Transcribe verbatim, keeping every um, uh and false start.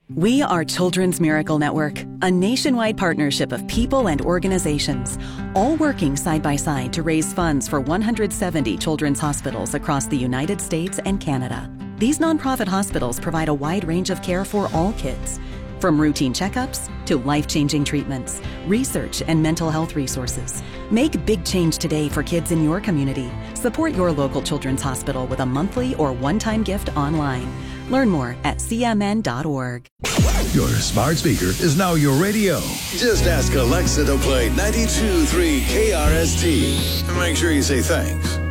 We are Children's Miracle Network, a nationwide partnership of people and organizations, all working side by side to raise funds for one hundred seventy children's hospitals across the United States and Canada. These nonprofit hospitals provide a wide range of care for all kids, from routine checkups to life-changing treatments, research, and mental health resources. Make big change today for kids in your community. Support your local children's hospital with a monthly or one-time gift online. Learn more at c m n dot org. Your smart speaker is now your radio. Just ask Alexa to play ninety-two point three K R S T. And make sure you say thanks.